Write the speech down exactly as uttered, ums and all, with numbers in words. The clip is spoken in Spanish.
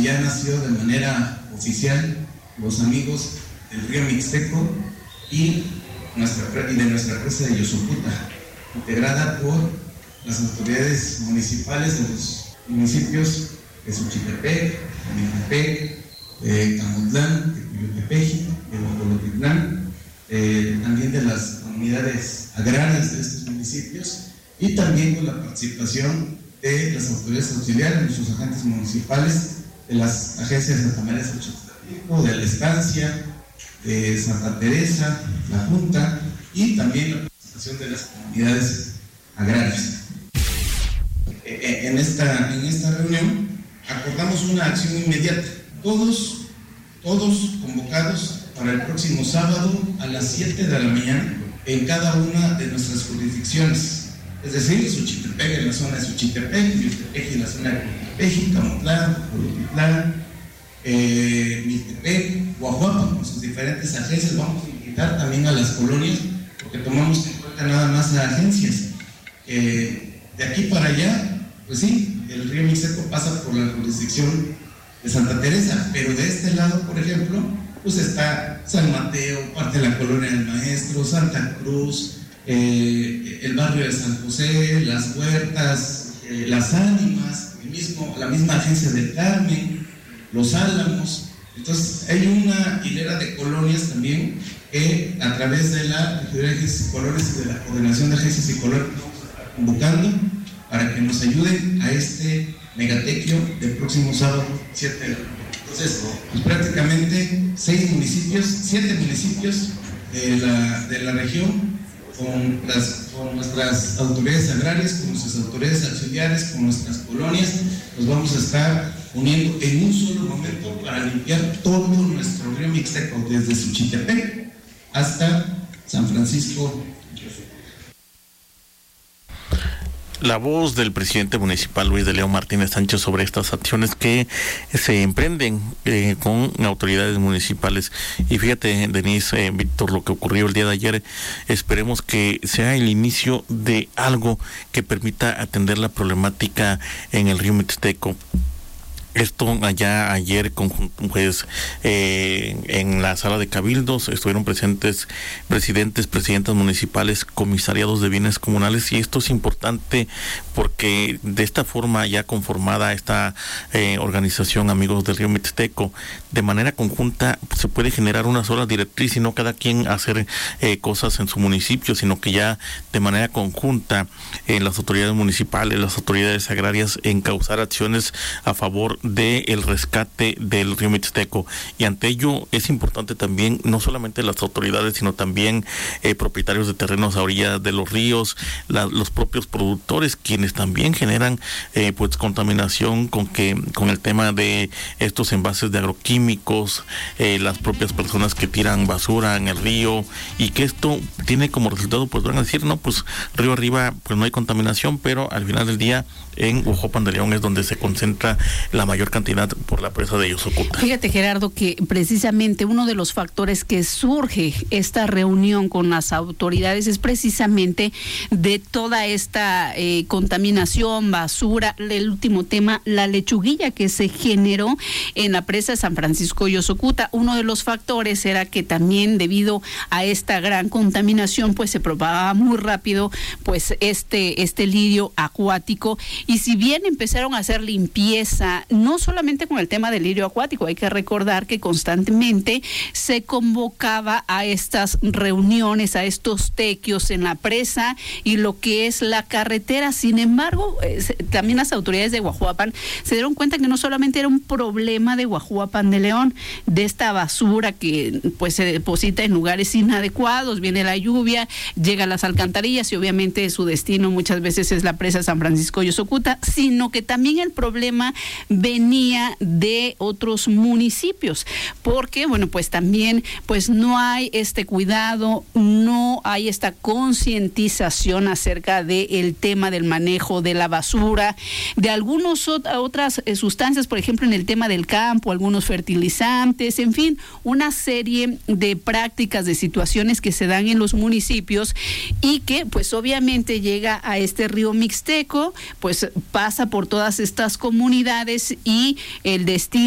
ya nació de manera oficial los amigos del río Mixteco y, nuestra, y de nuestra presa de Yosocuta, integrada por las autoridades municipales de los municipios de Xochitepec, Mixtepec, eh, Camotlán, Tepeji, de Huacolotitlán, eh, también de las comunidades agrarias de estos municipios y también con la participación de las autoridades auxiliares, nuestros agentes municipales, de las agencias de Santa María de Xochitepec, de la Estancia, de Santa Teresa, la Junta y también la participación de las comunidades agrarias. En esta, en esta reunión acordamos una acción inmediata, todos, todos convocados para el próximo sábado a las siete de la mañana en cada una de nuestras jurisdicciones, es decir, Xochitepec en la zona de Xochitepec, Mixtepec en la zona de Tepeji, Camotlán, Huacolotitlán, eh, Mixtepec, Guajuapan, con sus diferentes agencias. Vamos a invitar también a las colonias, porque tomamos en cuenta nada más a agencias. Eh, de aquí para allá, pues sí, el río Mixteco pasa por la jurisdicción de Santa Teresa, pero de este lado, por ejemplo, pues está San Mateo, parte de la Colonia del Maestro, Santa Cruz, eh, el barrio de San José, Las Huertas, eh, Las Ánimas, el mismo, la misma agencia del Carmen, Los Álamos. Entonces hay una hilera de colonias también que a través de la Regiduría de Agencias y Colonias y de la Coordinación de Agencias y Colonias vamos a estar convocando para que nos ayuden a este megatequio del próximo sábado siete de octubre. Entonces, pues prácticamente seis municipios, siete municipios de la, de la región, con, las, con nuestras autoridades agrarias, con nuestras autoridades auxiliares, con nuestras colonias, nos vamos a estar uniendo en un solo momento para limpiar todo nuestro río Mixteco, desde Xochitepec hasta San Francisco. La voz del presidente municipal Luis de León Martínez Sánchez sobre estas acciones que se emprenden eh, con autoridades municipales. Y fíjate, Denise, eh, Víctor, lo que ocurrió el día de ayer, esperemos que sea el inicio de algo que permita atender la problemática en el río Mixteco. Esto allá ayer, con, pues, eh, en la sala de cabildos estuvieron presentes presidentes, presidentas municipales, comisariados de bienes comunales, y esto es importante porque de esta forma ya conformada esta eh, organización Amigos del Río Mixteco, de manera conjunta se puede generar una sola directriz y no cada quien hacer eh, cosas en su municipio, sino que ya de manera conjunta eh, las autoridades municipales, las autoridades agrarias encauzar acciones a favor de el rescate del río Mixteco. Y ante ello es importante también no solamente las autoridades, sino también eh, propietarios de terrenos a orillas de los ríos, la, los propios productores, quienes también generan eh, pues contaminación con que con el tema de estos envases de agroquímicos, eh, las propias personas que tiran basura en el río, y que esto tiene como resultado, pues van a decir, no, pues río arriba pues no hay contaminación, pero al final del día en Huajuapan de León es donde se concentra la mayor cantidad por la presa de Yosocuta. Fíjate, Gerardo, que precisamente uno de los factores que surge esta reunión con las autoridades es precisamente de toda esta eh, contaminación, basura, el último tema, la lechuguilla que se generó en la presa de San Francisco Yosocuta. Uno de los factores era que también debido a esta gran contaminación, pues se propagaba muy rápido pues este, este lirio acuático. Y si bien empezaron a hacer limpieza, no solamente con el tema del lirio acuático, hay que recordar que constantemente se convocaba a estas reuniones, a estos tequios en la presa y lo que es la carretera. Sin embargo, eh, también las autoridades de Huajuapan se dieron cuenta que no solamente era un problema de Huajuapan de León, de esta basura que pues se deposita en lugares inadecuados, viene la lluvia, llega a las alcantarillas y obviamente su destino muchas veces es la presa San Francisco Yosocuta, sino que también el problema venía de otros municipios, porque bueno, pues también pues no hay este cuidado, no hay esta concientización acerca del tema del manejo de la basura, de algunas otras eh, sustancias, por ejemplo en el tema del campo, algunos fertilizantes, en fin, una serie de prácticas, de situaciones que se dan en los municipios y que pues obviamente llega a este río Mixteco, pues pasa por todas estas comunidades y el destino